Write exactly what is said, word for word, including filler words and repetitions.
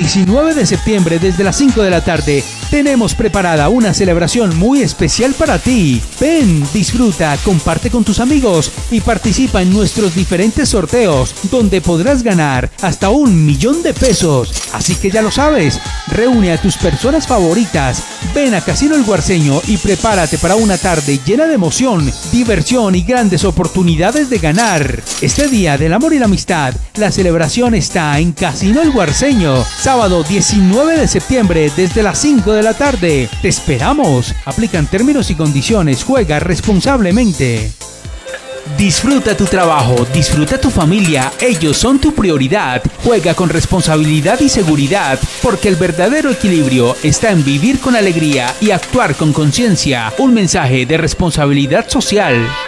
diecinueve de septiembre desde las cinco de la tarde tenemos preparada una celebración muy especial para ti. Ven, disfruta, comparte con tus amigos y participa en nuestros diferentes sorteos donde podrás ganar hasta un millón de pesos. Así que ya lo sabes, reúne a tus personas favoritas, ven a Casino El Guarceño y prepárate para una tarde llena de emoción, diversión y grandes oportunidades de ganar. Este día del amor y la amistad, la celebración está en Casino El Guarceño, sábado diecinueve de septiembre desde las cinco de la tarde. ¡Te esperamos! Aplican términos y condiciones. Juega responsablemente. Disfruta tu trabajo, disfruta tu familia, ellos son tu prioridad. Juega con responsabilidad y seguridad, porque el verdadero equilibrio está en vivir con alegría y actuar con conciencia. Un mensaje de responsabilidad social.